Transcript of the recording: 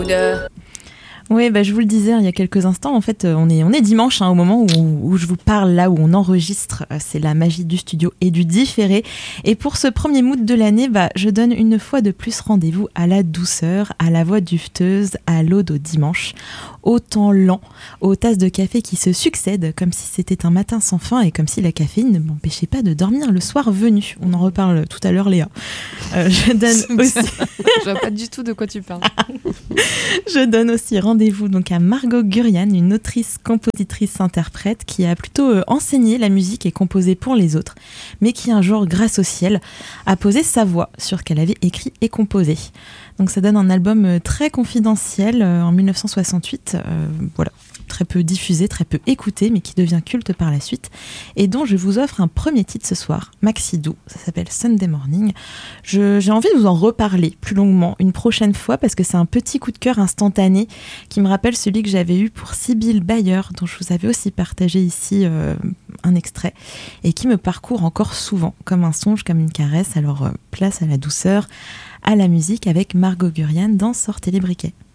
Oui, je vous le disais il y a quelques instants, en fait, on est dimanche au moment où je vous parle, là où on enregistre. C'est la magie du studio et du différé. Et pour ce premier mood de l'année, je donne une fois de plus rendez-vous à la douceur, à la voix dufteuse, à l'aude au dimanche, au temps lent, aux tasses de café qui se succèdent comme si c'était un matin sans fin et comme si la caféine ne m'empêchait pas de dormir le soir venu. On en reparle tout à l'heure, Léa. Je donne aussi... Je vois pas du tout de quoi tu parles. Je donne aussi rendez-vous donc à Margot Gurian, une autrice, compositrice, interprète qui a plutôt enseigné la musique et composé pour les autres, mais qui un jour, grâce au ciel, a posé sa voix sur ce qu'elle avait écrit et composé. Donc ça donne un album très confidentiel en 1968, voilà, très peu diffusé, très peu écouté, mais qui devient culte par la suite, et dont je vous offre un premier titre ce soir, Maxi Do, ça s'appelle Sunday Morning. J'ai envie de vous en reparler plus longuement une prochaine fois, parce que c'est un petit coup de cœur instantané qui me rappelle celui que j'avais eu pour Sibylle Bayer, dont je vous avais aussi partagé ici un extrait, et qui me parcourt encore souvent, comme un songe, comme une caresse. Alors place à la douceur, à la musique avec Margot Gurian dans Sortez les briquets.